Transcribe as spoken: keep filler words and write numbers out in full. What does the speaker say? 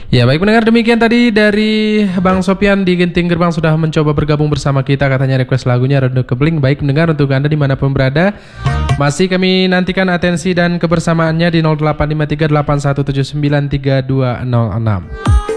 Ya baik pendengar, demikian tadi dari Bang Sopian di Genting Gerbang sudah mencoba bergabung bersama kita, katanya request lagunya Rondo Kebling. Baik pendengar, untuk Anda dimanapun berada, masih kami nantikan atensi dan kebersamaannya di nol delapan lima tiga delapan satu tujuh sembilan tiga dua nol enam.